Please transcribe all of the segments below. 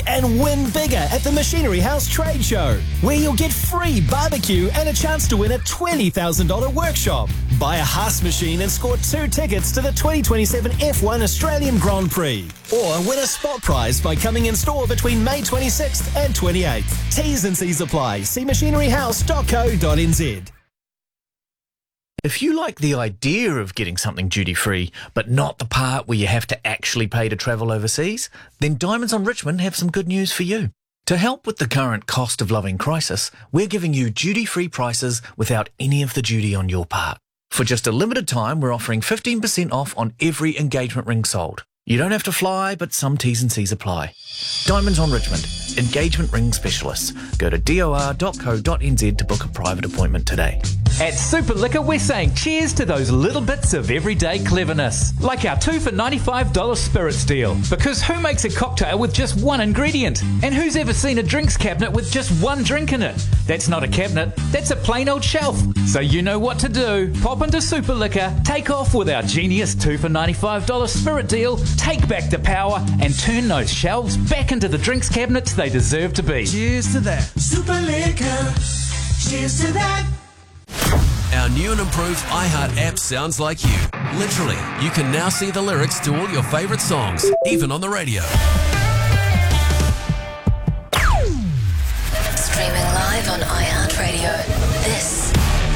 And win bigger at the Machinery House Trade Show, where you'll get free barbecue and a chance to win a $20,000 workshop. Buy a Haas machine and score 2 tickets to the 2027 F1 Australian Grand Prix. Or win a spot prize by coming in store between May 26th and 28th. T's and C's apply. See machineryhouse.co.nz. If you like the idea of getting something duty-free, but not the part where you have to actually pay to travel overseas, then Diamonds on Richmond have some good news for you. To help with the current cost of living crisis, we're giving you duty-free prices without any of the duty on your part. For just a limited time, we're offering 15% off on every engagement ring sold. You don't have to fly, but some T's and C's apply. Diamonds on Richmond, engagement ring specialists. Go to dor.co.nz to book a private appointment today. At Super Liquor, we're saying cheers to those little bits of everyday cleverness. Like our 2 for $95 spirits deal. Because who makes a cocktail with just one ingredient? And who's ever seen a drinks cabinet with just one drink in it? That's not a cabinet, that's a plain old shelf. So you know what to do. Pop into Super Liquor, take off with our genius 2 for $95 spirit deal, take back the power, and turn those shelves back into the drinks cabinets they deserve to be. Cheers to that. Super Liquor. Cheers to that. Our new and improved iHeart app sounds like you. Literally, you can now see the lyrics to all your favourite songs, even on the radio. Streaming live on iHeartRadio. This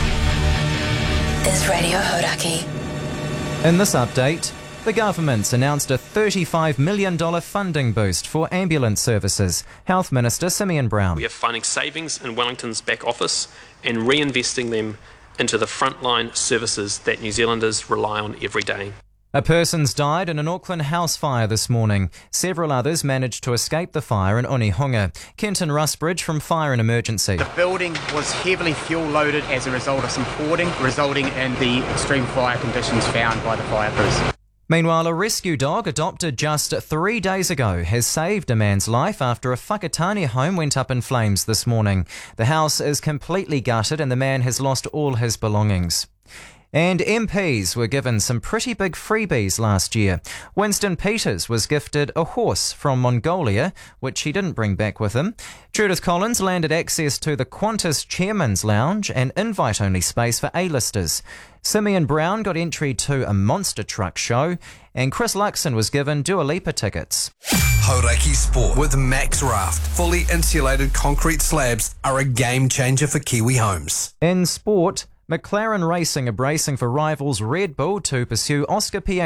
is Radio Hodaki. In this update, the government's announced a $35 million funding boost for ambulance services. Health Minister Simeon Brown. We are finding savings in Wellington's back office and reinvesting them into the frontline services that New Zealanders rely on every day. A person's died in an Auckland house fire this morning. Several others managed to escape the fire in Onehunga. Kenton Rusbridge from Fire and Emergency. The building was heavily fuel loaded as a result of some hoarding, resulting in the extreme fire conditions found by the fire crews. Meanwhile, a rescue dog adopted just 3 days ago has saved a man's life after a Whakatane home went up in flames this morning. The house is completely gutted and the man has lost all his belongings. And MPs were given some pretty big freebies last year. Winston Peters was gifted a horse from Mongolia, which he didn't bring back with him. Judith Collins landed access to the Qantas Chairman's Lounge and invite-only space for A-listers. Simeon Brown got entry to a monster truck show, and Chris Luxon was given Dua Lipa tickets. Hodaki Sport with Max Raft. Fully insulated concrete slabs are a game changer for Kiwi homes. In sport, McLaren Racing are bracing for rivals Red Bull to pursue Oscar Piastri